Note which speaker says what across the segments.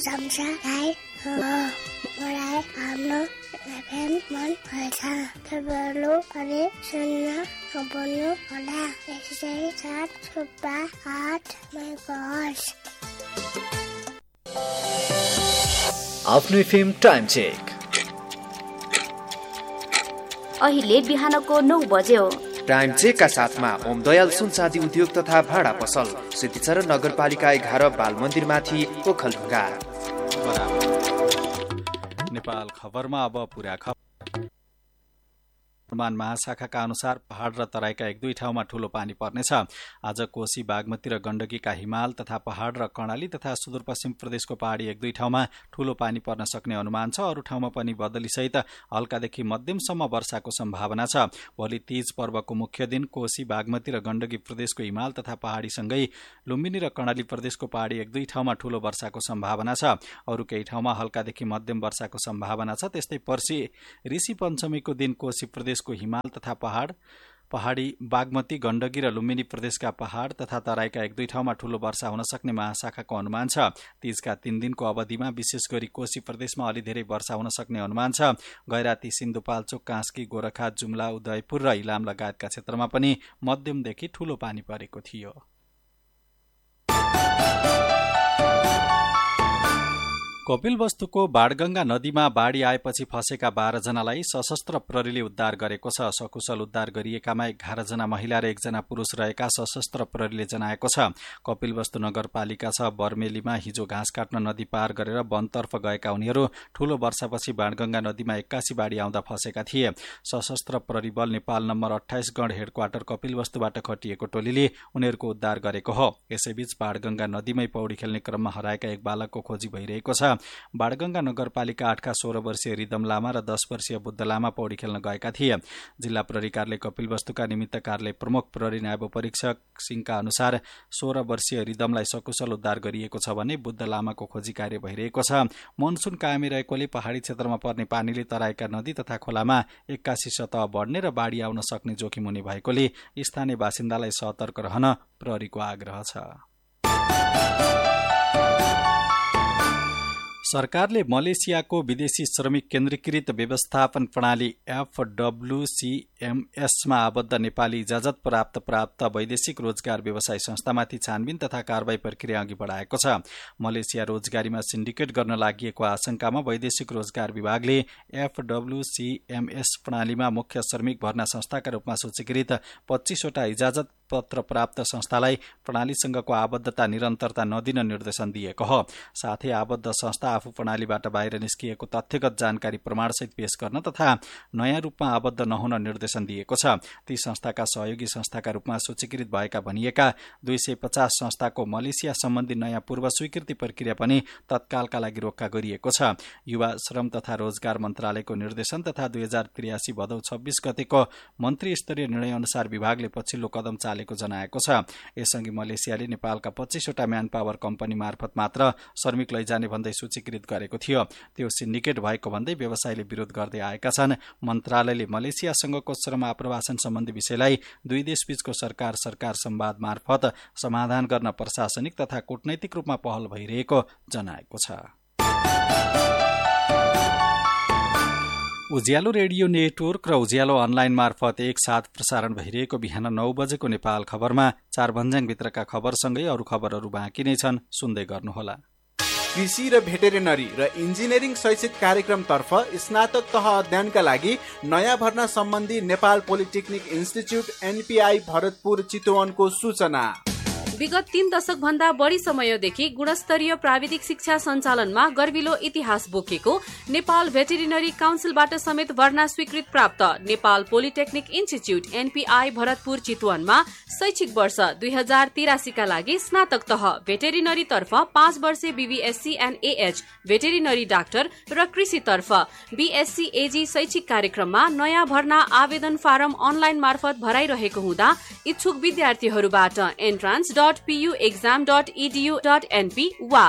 Speaker 1: प्रशंसालाई मलाई हाम्रो एफएम मन पर्छ। तपाईँहरू पनि सुन्न नभुल्नु होला। यसै साथ सुब्बा 8 मेगाहर्ज।
Speaker 2: आफ्नो एफएम टाइम चेक।
Speaker 3: अहिले बिहानको 9 बज्यो।
Speaker 2: टाइम चेकका साथमा ओम दयाल सुन चाँदी उद्योग तथा भाडा पसल, सिद्धिचरण नगरपालिका 11 बाल मन्दिरमाथि ओखलढुङ्गा।
Speaker 4: नेपाल खबरमा अब पूरा खबर। अनुमान महाशाखाका अनुसार पहाड़ र तराईका 1-2 ठाउँमा ठूलो पानी पर्नेछ। आज कोशी, बागमती र गण्डकीका हिमाल तथा पहाड़ र कर्णाली तथा सुदूरपश्चिम प्रदेशको पहाड़ी 1-2 ठाउँमा ठूलो पानी पर्न सक्ने अनुमान छ। अरू ठाउँमा पनि बदलीसहित हल्कादेखि मध्यमसम्म वर्षाको सम्भावना छ। भोलि तीज पर्वको मुख्य दिन कोशी, बागमती र गण्डकी प्रदेशको हिमाल तथा पहाड़ीसँगै लुम्बिनी र कर्णाली प्रदेशको पहाड़ी 1-2 ठाउँमा ठूलो वर्षाको सम्भावना छ। अरू केही ठाउँमा हल्कादेखि मध्यम वर्षाको सम्भावना छ। त्यस्तै पर्सि ऋषि पञ्चमीको दिन कोशी प्रदेशको हिमाल तथा पहाड़ी बागमती, गण्डकी र लुम्बिनी प्रदेशका पहाड़ तथा तराईका 1-2 ठाउँमा ठूलो वर्षा हुन सक्ने महाशाखाको अनुमान छ। तीजका 3 दिनको अवधिमा विशेष गरी कोशी प्रदेशमा अलि धेरै वर्षा हुन सक्ने अनुमान छ। गैराती, सिन्धुपाल्चोक, कास्की, गोरखा, जुम्ला, उदयपुर र इलाम लगायतका क्षेत्रमा पनि मध्यमदेखि ठूलो पानी परेको थियो। कपिलवस्तुको बाणगंगा नदीमा बाढ़ी आएपछि फँसेका 12 जनालाई सशस्त्र प्रहरीले उद्धार गरेको छ। सकुशल उद्धार गरिएकामा 11 जना महिला र 1 जना पुरूष रहेका सशस्त्र प्रहरीले जनाएको छ। कपिलवस्तु नगरपालिका 6 बर्मेलीमा हिजो घाँस काट्न नदी पार गरेर वनतर्फ गएका उनीहरू ठूलो वर्षापछि बाणगंगा नदीमा 81 बाढ़ी आउँदा फँसेका थिए। सशस्त्र प्रहरी बल नेपाल नम्बर 28 गण हेडक्वार्टर कपिलवस्तुबाट खटिएको टोलीले उनीहरूको उद्धार गरेको हो। यसैबीच बाणगंगा नदीमै पौडी खेल्ने क्रममा हराएका एक बालकको खोजी भइरहेको छ। बाणगंगा नगरपालिका 8 का 16 वर्षीय रिदम लामा र 10 वर्षीय बुद्ध लामा पौडी खेल्न गएका थिए। जिल्ला प्रहरी कार्यालय कपिलवस्तुका निमित्त कार्यालय प्रमुख प्रहरी नायब परीक्षक सिंहका अनुसार 16 वर्षीय रिदमलाई सकुशल उद्धार गरिएको छ भने बुद्ध लामाको खोजी कार्य भइरहेको छ। मनसुन कायमै रहेकोले पहाड़ी क्षेत्रमा पर्ने पानीले तराईका नदी तथा खोलामा 81 सतह बढ्ने र बाढ़ी आउन सक्ने जोखिम हुने भएकोले स्थानीय बासिन्दालाई सतर्क रहन प्रहरीको आग्रह छ। सरकारले मलेसियाको विदेशी श्रमिक केन्द्रीकृत व्यवस्थापन प्रणाली FWCMS-मा आबद्ध नेपाली इजाजत प्राप्त वैदेशिक रोजगार व्यवसाय संस्थामाथि छानबिन तथा कारबाही प्रक्रिया अघि बढाएको छ। मलेसिया रोजगारीमा सिन्डिकेट गर्न लागि आशंकामा वैदेशिक रोजगार विभागले FWCMS प्रणालीमा मुख्य श्रमिक भर्ना संस्थाका रूपमा सूचीकृत 25 वटा इजाजत पत्र प्राप्त संस्थालाई प्रणालीसँगको आबद्धता निरन्तरता नदिन निर्देशन दिएको हो। साथै आबद्ध संस्था आफू प्रणालीबाट बाहिर निस्किएको तथ्यगत जानकारी प्रमाणसहित पेश गर्न तथा नयाँ रूपमा आबद्ध नहुन निर्देशन दिएको छ। ती संस्थाका सहयोगी संस्थाका रूपमा सूचीकृत भएका भनिएका 250 संस्थाको मलेसिया सम्बन्धी नयाँ पूर्व स्वीकृति प्रक्रिया पनि तत्कालका लागि रोक्का गरिएको छ। युवा श्रम तथा रोजगार मन्त्रालयको निर्देशन तथा 2083 भदौ 26 गतेको मन्त्री स्तरीय निर्णय अनुसार विभागले पछिल्लो कदम चालेको जनाएको छ। यसअघि मलेसियाले नेपालका 25 वटा म्यान पावर कम्पनी मार्फत मात्र श्रमिक लैजाने भन्दै सूचीकृत गरेको थियो। त्यो सिन्डिकेट भएको भन्दै व्यवसायले विरोध गर्दै आएका छन्। मन्त्रालयले मलेसियासँगको श्रम आप्रवासन सम्बन्धी विषयलाई दुई देशबीचको सरकार संवाद मार्फत समाधान गर्न प्रशासनिक तथा कूटनैतिक रूपमा पहल भइरहेको जनाएको छ। उज्यालो रेडियो नेटवर्क र उज्यालो अनलाइन मार्फत एक साथ प्रसारण भइरहेको बिहान 9 बजेको नेपाल खबरमा 4 भन्ज्याङभित्रका खबरसँगै अरू खबरहरू बाँकी नै छन्, सुन्दै गर्नुहोला।
Speaker 5: कृषि र भेटेरिनरी र इन्जिनियरिङ शैक्षिक कार्यक्रमतर्फ स्नातक तह अध्ययनका लागि नयाँ भर्ना सम्बन्धी Nepal polytechnic institute NPI Bharatpur चितवनको सूचना।
Speaker 6: विगत 3 दशक भन्दा बढी समयदेखि गुणस्तरीय प्राविधिक शिक्षा सञ्चालनमा गर्विलो इतिहास बोकेको नेपाल भेटेरिनरी काउन्सिलबाट समेत भर्ना स्वीकृत प्राप्त Nepal polytechnic institute NPI Bharatpur चितवनमा शैक्षिक वर्ष 2083 का लागि स्नातक तह भेटेरिनरी तर्फ 5 वर्षे BVSC and AH veterinary doctor र कृषि तर्फ BSc AG शैक्षिक कार्यक्रममा नयाँ भर्ना आवेदन फारम अनलाइन मार्फत भराइरहेको हुँदा इच्छुक विद्यार्थीहरूबाट entrance.puexam.edu.np वा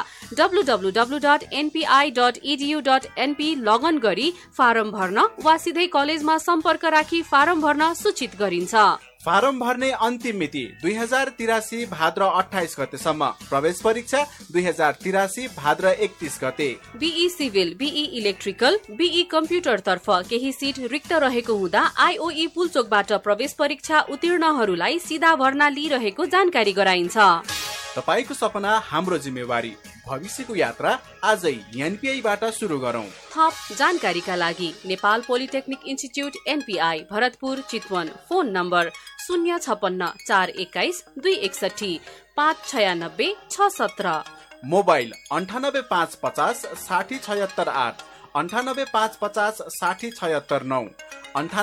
Speaker 6: www.npi.edu.np लगइन गरी फारम भर्न वा सिधै कलेजमा सम्पर्क राखी फारम भर्न सूचित गरिन्छ।
Speaker 5: फारम भर्ने अन्तिम मिति 2083 भाद्र 28 गतेसम्म। प्रवेश परीक्षा 2083 भाद्र 31 गते।
Speaker 6: Be civil, be electrical, be computer तर्फ केही सिट रिक्त रहेको हुँदा आईओई पुलचोकबाट प्रवेश परीक्षा उत्तीर्णहरूलाई सीधा भर्ना लिइरहेको जानकारी गराइन्छ।
Speaker 5: तपाईको सपना हाम्रो जिम्मेवारी। भविष्यको यात्रा आजै एनपीआईबाट सुरु गरौं।
Speaker 6: थप जानकारीका लागि Nepal polytechnic institute NPI Bharatpur Chitwan. Phone number 056 421 261 596 617।
Speaker 5: Mobile 98550 6076 8, 98550 6076 9,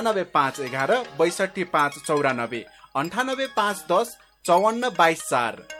Speaker 5: 98511 62594, 98510 5422 4।